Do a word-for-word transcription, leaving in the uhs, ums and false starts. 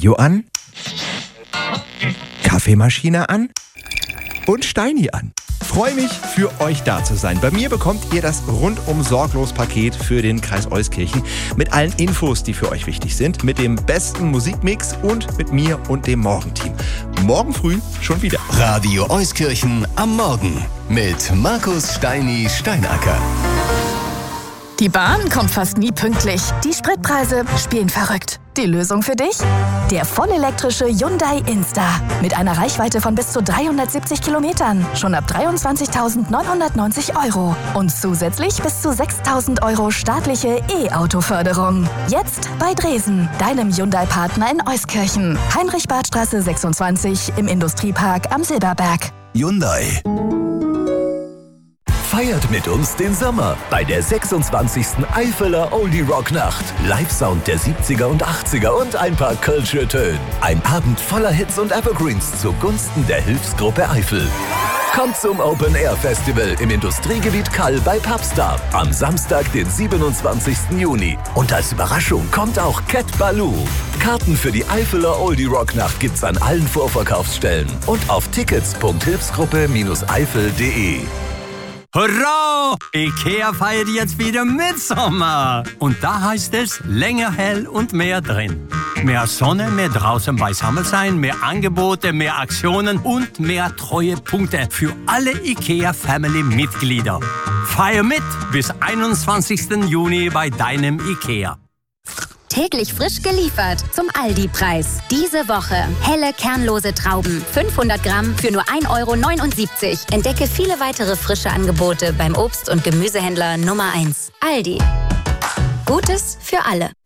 Radio an, Kaffeemaschine an und Steini an. Freue mich, für euch da zu sein. Bei mir bekommt ihr das Rundum-Sorglos-Paket für den Kreis Euskirchen mit allen Infos, die für euch wichtig sind, mit dem besten Musikmix und mit mir und dem Morgenteam. Morgen früh schon wieder. Radio Euskirchen am Morgen mit Markus Steini Steinacker. Die Bahn kommt fast nie pünktlich. Die Spritpreise spielen verrückt. Die Lösung für dich? Der vollelektrische Hyundai Insta. Mit einer Reichweite von bis zu dreihundertsiebzig Kilometern. Schon ab dreiundzwanzigtausendneunhundertneunzig Euro. Und zusätzlich bis zu sechstausend Euro staatliche E-Auto-Förderung. Jetzt bei Dresen, deinem Hyundai-Partner in Euskirchen. Heinrich-Barth-Straße sechsundzwanzig im Industriepark am Silberberg. Hyundai. Feiert mit uns den Sommer bei der sechsundzwanzigsten Eifeler Oldie Rock Nacht. Live-Sound der siebziger und achtziger und ein paar Kölsche Töne. Ein Abend voller Hits und Evergreens zugunsten der Hilfsgruppe Eifel. Kommt zum Open Air Festival im Industriegebiet Kall bei Pubstar am Samstag, den siebenundzwanzigsten Juni. Und als Überraschung kommt auch Cat Baloo. Karten für die Eifeler Oldie Rock Nacht gibt's an allen Vorverkaufsstellen und auf tickets punkt hilfsgruppe eifel punkt de. Hurra! IKEA feiert jetzt wieder Mitsommer. Und da heißt es länger hell und mehr drin. Mehr Sonne, mehr draußen beisammen sein, mehr Angebote, mehr Aktionen und mehr Treuepunkte für alle IKEA-Family-Mitglieder. Feier mit bis einundzwanzigsten Juni bei deinem IKEA. Täglich frisch geliefert zum Aldi-Preis. Diese Woche helle, kernlose Trauben. fünfhundert Gramm für nur ein Euro neunundsiebzig. Entdecke viele weitere frische Angebote beim Obst- und Gemüsehändler Nummer eins. Aldi. Gutes für alle.